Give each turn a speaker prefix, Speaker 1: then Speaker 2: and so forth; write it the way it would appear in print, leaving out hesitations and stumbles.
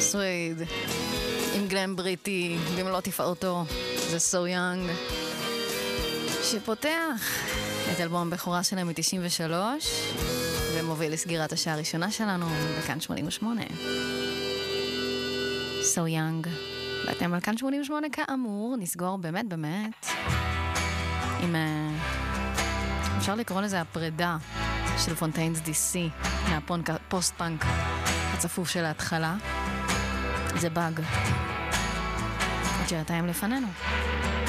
Speaker 1: סווייד עם גלם בריטי במלוא תפארתו, זה So Young, שפותח את אלבום הבכורה שלהם מ-93 ומוביל לסגירת השעה הראשונה שלנו בכאן 88. So Young, ואתם על כאן 88 כאמור. נסגור באמת עם אפשר לקרוא לזה הפרידה של פונטיינס DC מהפוסט-פאנק הצפוף של ההתחלה. זה באג. עוד שעתיים לפנינו.